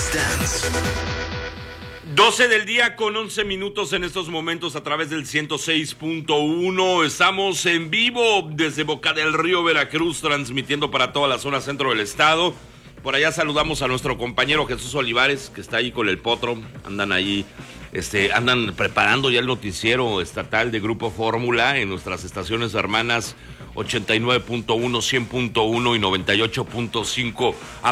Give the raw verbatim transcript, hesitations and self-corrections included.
Let's Dance. doce del día con once minutos en estos momentos a través del ciento seis punto uno. Estamos en vivo desde Boca del Río, Veracruz, transmitiendo para toda la zona centro del estado. Por allá saludamos a nuestro compañero Jesús Olivares, que está ahí con el potro. Andan ahí, este, andan preparando ya el noticiero estatal de Grupo Fórmula en nuestras estaciones hermanas ochenta y nueve punto uno, cien punto uno y noventa y ocho punto cinco.